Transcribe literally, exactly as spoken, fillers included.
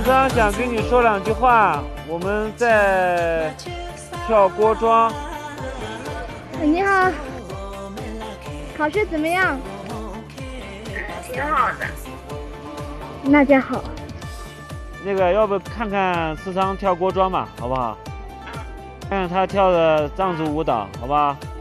思桑想跟你说两句话，我们在跳锅庄。 你好，考试怎么样？ 挺好的。 那就好。 那个，要不看看思桑跳锅庄吧，好不好？看看他跳的藏族舞蹈，好不好？